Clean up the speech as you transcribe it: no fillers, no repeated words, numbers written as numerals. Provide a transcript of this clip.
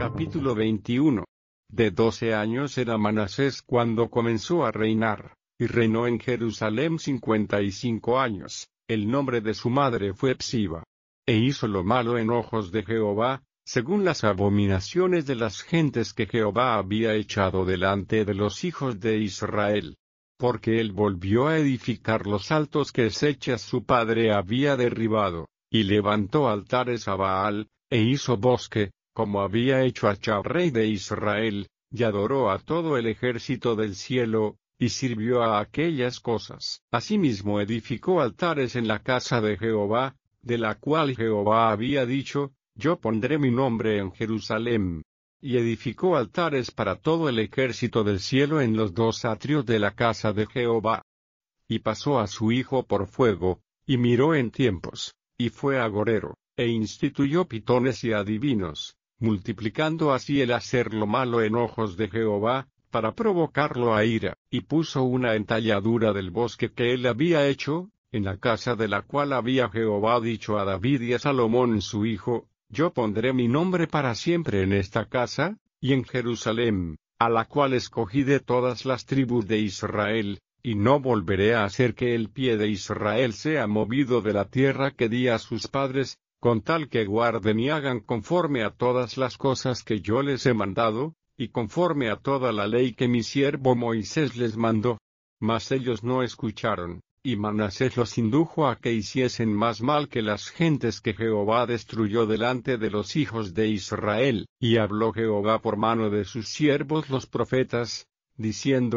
Capítulo 21. De 12 años era Manasés cuando comenzó a reinar, y reinó en Jerusalén 55 años. El nombre de su madre fue Psiba. E hizo lo malo en ojos de Jehová, según las abominaciones de las gentes que Jehová había echado delante de los hijos de Israel. Porque él volvió a edificar los altos que Ezechas su padre había derribado, y levantó altares a Baal, e hizo bosque, como había hecho Achb rey de Israel, y adoró a todo el ejército del cielo, y sirvió a aquellas cosas. Asimismo edificó altares en la casa de Jehová, de la cual Jehová había dicho, yo pondré mi nombre en Jerusalén. Y edificó altares para todo el ejército del cielo en los dos atrios de la casa de Jehová. Y pasó a su hijo por fuego, y miró en tiempos, y fue agorero, e instituyó pitones y adivinos, multiplicando así el hacer lo malo en ojos de Jehová, para provocarlo a ira, y puso una entalladura del bosque que él había hecho, en la casa de la cual había Jehová dicho a David y a Salomón su hijo, yo pondré mi nombre para siempre en esta casa, y en Jerusalén, a la cual escogí de todas las tribus de Israel, y no volveré a hacer que el pie de Israel sea movido de la tierra que di a sus padres, con tal que guarden y hagan conforme a todas las cosas que yo les he mandado, y conforme a toda la ley que mi siervo Moisés les mandó. Mas ellos no escucharon, y Manasés los indujo a que hiciesen más mal que las gentes que Jehová destruyó delante de los hijos de Israel. Y habló Jehová por mano de sus siervos los profetas, diciendo,